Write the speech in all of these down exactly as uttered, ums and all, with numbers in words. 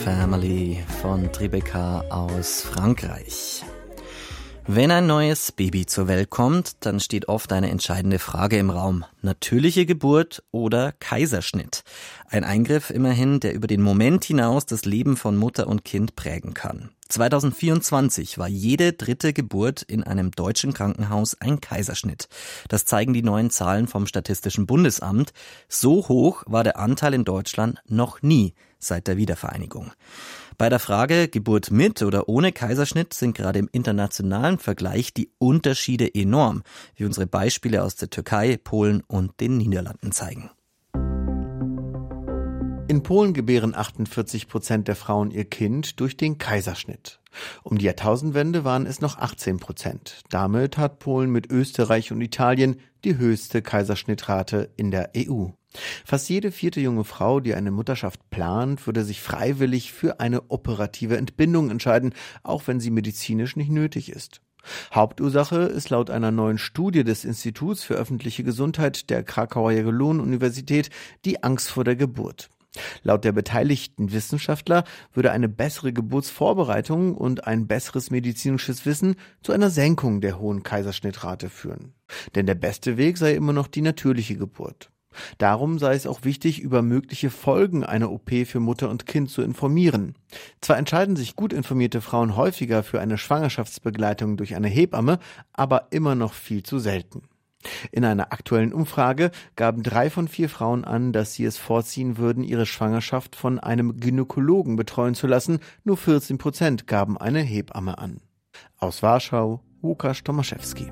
Family von Tribeca aus Frankreich. Wenn ein neues Baby zur Welt kommt, dann steht oft eine entscheidende Frage im Raum. Natürliche Geburt oder Kaiserschnitt? Ein Eingriff immerhin, der über den Moment hinaus das Leben von Mutter und Kind prägen kann. zwanzig vierundzwanzig war jede dritte Geburt in einem deutschen Krankenhaus ein Kaiserschnitt. Das zeigen die neuen Zahlen vom Statistischen Bundesamt. So hoch war der Anteil in Deutschland noch nie seit der Wiedervereinigung. Bei der Frage Geburt mit oder ohne Kaiserschnitt sind gerade im internationalen Vergleich die Unterschiede enorm, wie unsere Beispiele aus der Türkei, Polen und den Niederlanden zeigen. In Polen gebären achtundvierzig Prozent der Frauen ihr Kind durch den Kaiserschnitt. Um die Jahrtausendwende waren es noch achtzehn Prozent. Damit hat Polen mit Österreich und Italien die höchste Kaiserschnittrate in der E U. Fast jede vierte junge Frau, die eine Mutterschaft plant, würde sich freiwillig für eine operative Entbindung entscheiden, auch wenn sie medizinisch nicht nötig ist. Hauptursache ist laut einer neuen Studie des Instituts für öffentliche Gesundheit der Krakauer Jagellon-Universität die Angst vor der Geburt. Laut der beteiligten Wissenschaftler würde eine bessere Geburtsvorbereitung und ein besseres medizinisches Wissen zu einer Senkung der hohen Kaiserschnittrate führen. Denn der beste Weg sei immer noch die natürliche Geburt. Darum sei es auch wichtig, über mögliche Folgen einer O P für Mutter und Kind zu informieren. Zwar entscheiden sich gut informierte Frauen häufiger für eine Schwangerschaftsbegleitung durch eine Hebamme, aber immer noch viel zu selten. In einer aktuellen Umfrage gaben drei von vier Frauen an, dass sie es vorziehen würden, ihre Schwangerschaft von einem Gynäkologen betreuen zu lassen. Nur vierzehn Prozent gaben eine Hebamme an. Aus Warschau, Łukasz Tomaszewski.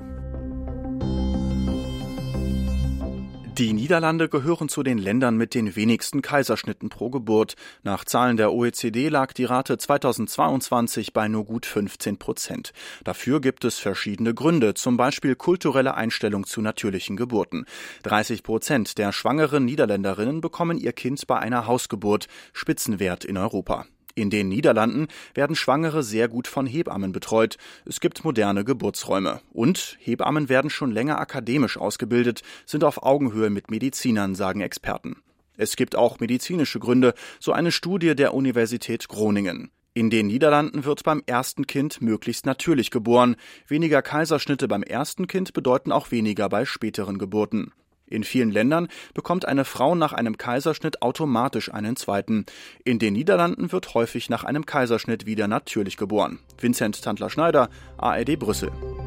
Die Niederlande gehören zu den Ländern mit den wenigsten Kaiserschnitten pro Geburt. Nach Zahlen der O E C D lag die Rate zweitausendzweiundzwanzig bei nur gut fünfzehn Prozent. Dafür gibt es verschiedene Gründe, zum Beispiel kulturelle Einstellung zu natürlichen Geburten. dreißig Prozent der schwangeren Niederländerinnen bekommen ihr Kind bei einer Hausgeburt, Spitzenwert in Europa. In den Niederlanden werden Schwangere sehr gut von Hebammen betreut. Es gibt moderne Geburtsräume. Und Hebammen werden schon länger akademisch ausgebildet, sind auf Augenhöhe mit Medizinern, sagen Experten. Es gibt auch medizinische Gründe, so eine Studie der Universität Groningen. In den Niederlanden wird beim ersten Kind möglichst natürlich geboren. Weniger Kaiserschnitte beim ersten Kind bedeuten auch weniger bei späteren Geburten. In vielen Ländern bekommt eine Frau nach einem Kaiserschnitt automatisch einen zweiten. In den Niederlanden wird häufig nach einem Kaiserschnitt wieder natürlich geboren. Vincent Tantler-Schneider, A R D Brüssel.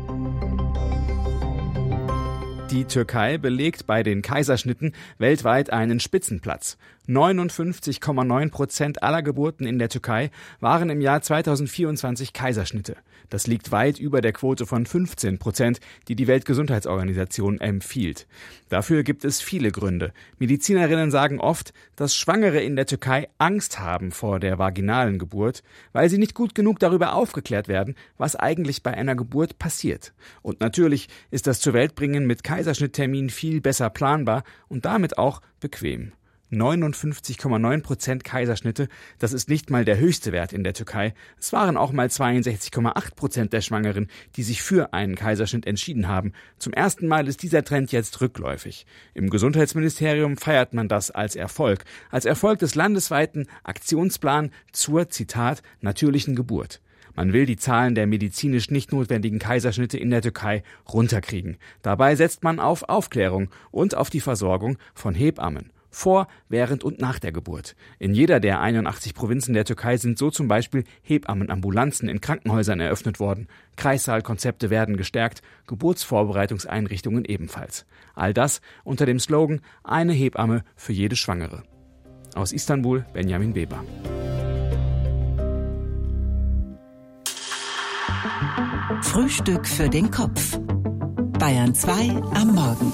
Die Türkei belegt bei den Kaiserschnitten weltweit einen Spitzenplatz. neunundfünfzig Komma neun Prozent aller Geburten in der Türkei waren im Jahr zweitausendvierundzwanzig Kaiserschnitte. Das liegt weit über der Quote von fünfzehn Prozent, die die Weltgesundheitsorganisation empfiehlt. Dafür gibt es viele Gründe. Medizinerinnen sagen oft, dass Schwangere in der Türkei Angst haben vor der vaginalen Geburt, weil sie nicht gut genug darüber aufgeklärt werden, was eigentlich bei einer Geburt passiert. Und natürlich ist das Zur-Welt-Bringen mit Kaiserschnitttermin viel besser planbar und damit auch bequem. neunundfünfzig Komma neun Prozent Kaiserschnitte, das ist nicht mal der höchste Wert in der Türkei. Es waren auch mal zweiundsechzig Komma acht Prozent der Schwangeren, die sich für einen Kaiserschnitt entschieden haben. Zum ersten Mal ist dieser Trend jetzt rückläufig. Im Gesundheitsministerium feiert man das als Erfolg, als Erfolg des landesweiten Aktionsplan zur, Zitat, natürlichen Geburt. Man will die Zahlen der medizinisch nicht notwendigen Kaiserschnitte in der Türkei runterkriegen. Dabei setzt man auf Aufklärung und auf die Versorgung von Hebammen. Vor, während und nach der Geburt. In jeder der einundachtzig Provinzen der Türkei sind so zum Beispiel Hebammenambulanzen in Krankenhäusern eröffnet worden. Kreissaalkonzepte werden gestärkt, Geburtsvorbereitungseinrichtungen ebenfalls. All das unter dem Slogan „Eine Hebamme für jede Schwangere“. Aus Istanbul, Benjamin Weber. Frühstück für den Kopf. Bayern zwei am Morgen.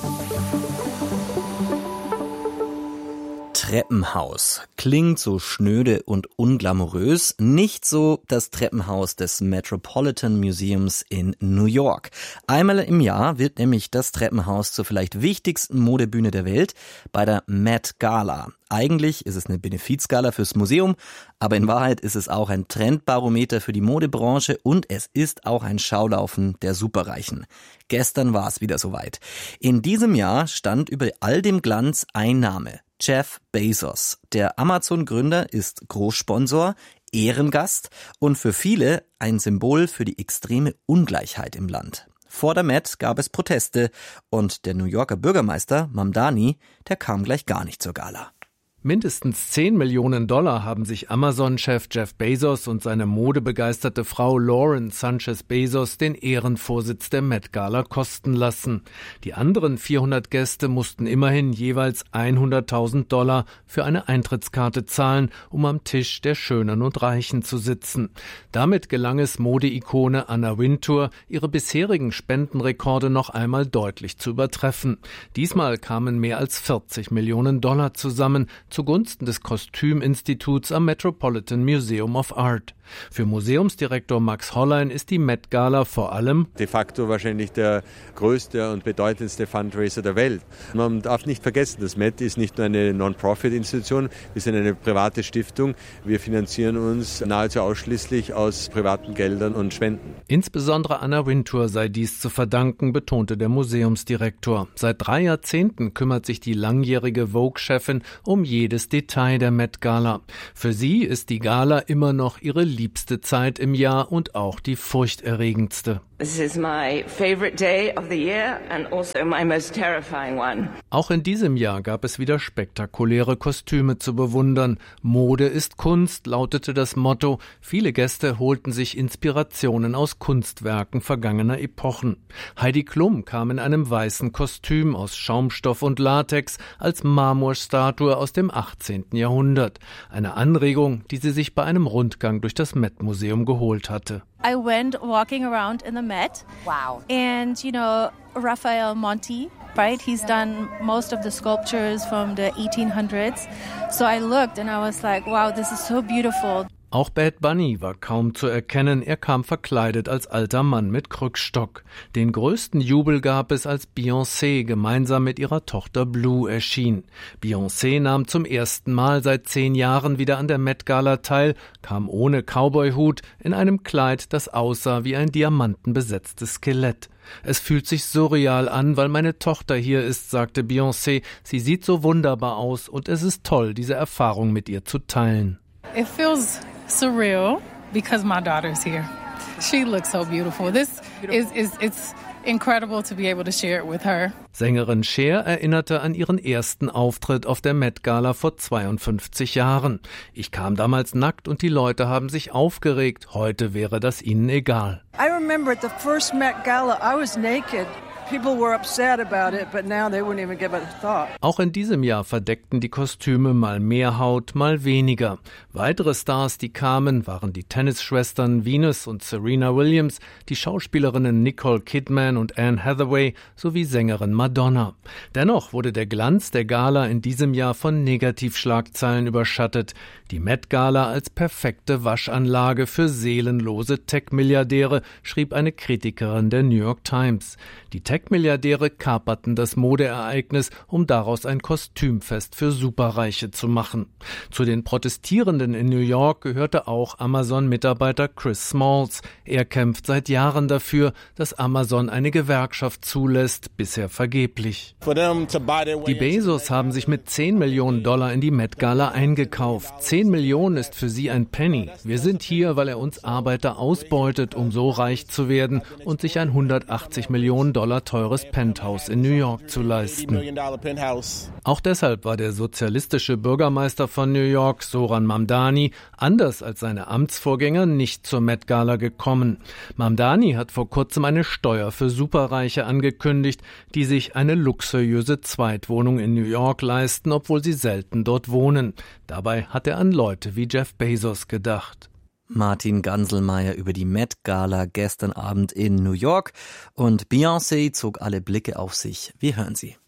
Treppenhaus. Klingt so schnöde und unglamourös. Nicht so das Treppenhaus des Metropolitan Museums in New York. Einmal im Jahr wird nämlich das Treppenhaus zur vielleicht wichtigsten Modebühne der Welt, bei der Met Gala. Eigentlich ist es eine Benefizgala fürs Museum, aber in Wahrheit ist es auch ein Trendbarometer für die Modebranche und es ist auch ein Schaulaufen der Superreichen. Gestern war es wieder soweit. In diesem Jahr stand über all dem Glanz ein Name: Jeff Bezos. Der Amazon-Gründer ist Großsponsor. Ehrengast und für viele ein Symbol für die extreme Ungleichheit im Land. Vor der Met gab es Proteste und der New Yorker Bürgermeister Mamdani, der kam gleich gar nicht zur Gala. Mindestens zehn Millionen Dollar haben sich Amazon-Chef Jeff Bezos und seine modebegeisterte Frau Lauren Sanchez Bezos den Ehrenvorsitz der Met-Gala kosten lassen. Die anderen vierhundert Gäste mussten immerhin jeweils hunderttausend Dollar für eine Eintrittskarte zahlen, um am Tisch der Schönen und Reichen zu sitzen. Damit gelang es Modeikone Anna Wintour, ihre bisherigen Spendenrekorde noch einmal deutlich zu übertreffen. Diesmal kamen mehr als vierzig Millionen Dollar zusammen, zugunsten des Kostüminstituts am Metropolitan Museum of Art. Für Museumsdirektor Max Hollein ist die Met-Gala vor allem de facto wahrscheinlich der größte und bedeutendste Fundraiser der Welt. Man darf nicht vergessen, das Met ist nicht nur eine Non-Profit-Institution, wir sind eine private Stiftung. Wir finanzieren uns nahezu ausschließlich aus privaten Geldern und Spenden. Insbesondere Anna Wintour sei dies zu verdanken, betonte der Museumsdirektor. Seit drei Jahrzehnten kümmert sich die langjährige Vogue-Chefin um jedes Detail der Met-Gala. Für sie ist die Gala immer noch ihre liebste Zeit im Jahr und auch die furchterregendste. This is my favorite day of the year and also my most terrifying one. Auch in diesem Jahr gab es wieder spektakuläre Kostüme zu bewundern. Mode ist Kunst, lautete das Motto. Viele Gäste holten sich Inspirationen aus Kunstwerken vergangener Epochen. Heidi Klum kam in einem weißen Kostüm aus Schaumstoff und Latex als Marmorstatue aus dem achtzehnten Jahrhundert. Eine Anregung, die sie sich bei einem Rundgang durch das Met-Museum geholt hatte. I went walking around in the Met. Wow. And, you know, Raphael Monti, right? He's done most of the sculptures from the eighteen hundreds. So I looked and I was like, wow, this is so beautiful. Auch Bad Bunny war kaum zu erkennen, er kam verkleidet als alter Mann mit Krückstock. Den größten Jubel gab es, als Beyoncé gemeinsam mit ihrer Tochter Blue erschien. Beyoncé nahm zum ersten Mal seit zehn Jahren wieder an der Met-Gala teil, kam ohne Cowboyhut in einem Kleid, das aussah wie ein diamantenbesetztes Skelett. Es fühlt sich surreal an, weil meine Tochter hier ist, sagte Beyoncé. Sie sieht so wunderbar aus und es ist toll, diese Erfahrung mit ihr zu teilen. It feels surreal because my daughter's here. She looks so beautiful. This is, is it's incredible to be able to share it with her. Sängerin Cher erinnerte an ihren ersten Auftritt auf der Met-Gala vor zweiundfünfzig Jahren. Ich kam damals nackt und die Leute haben sich aufgeregt. Heute wäre das ihnen egal. I remember at the first Met Gala, I was naked. People were upset about it, but now they wouldn't even give it a thought. Auch in diesem Jahr verdeckten die Kostüme mal mehr Haut, mal weniger. Weitere Stars, die kamen, waren die Tennisschwestern Venus und Serena Williams, die Schauspielerinnen Nicole Kidman und Anne Hathaway sowie Sängerin Madonna. Dennoch wurde der Glanz der Gala in diesem Jahr von Negativschlagzeilen überschattet. Die Met-Gala als perfekte Waschanlage für seelenlose Tech-Milliardäre, schrieb eine Kritikerin der New York Times. Die Tech-Milliardäre kaperten das Modeereignis, um daraus ein Kostümfest für Superreiche zu machen. Zu den Protestierenden in New York gehörte auch Amazon-Mitarbeiter Chris Smalls. Er kämpft seit Jahren dafür, dass Amazon eine Gewerkschaft zulässt, bisher vergeblich. Die Bezos haben sich mit zehn Millionen Dollar in die Met-Gala eingekauft. zehn Millionen ist für sie ein Penny. Wir sind hier, weil er uns Arbeiter ausbeutet, um so reich zu werden und sich ein hundertachtzig Millionen Dollar teures Penthouse in New York zu leisten. Auch deshalb war der sozialistische Bürgermeister von New York, Zoran Mamdani, anders als seine Amtsvorgänger nicht zur Met-Gala gekommen. Mamdani hat vor kurzem eine Steuer für Superreiche angekündigt, die sich eine luxuriöse Zweitwohnung in New York leisten, obwohl sie selten dort wohnen. Dabei hat er an Leute wie Jeff Bezos gedacht. Martin Ganselmeier über die Met-Gala gestern Abend in New York und Beyoncé zog alle Blicke auf sich. Wir hören sie.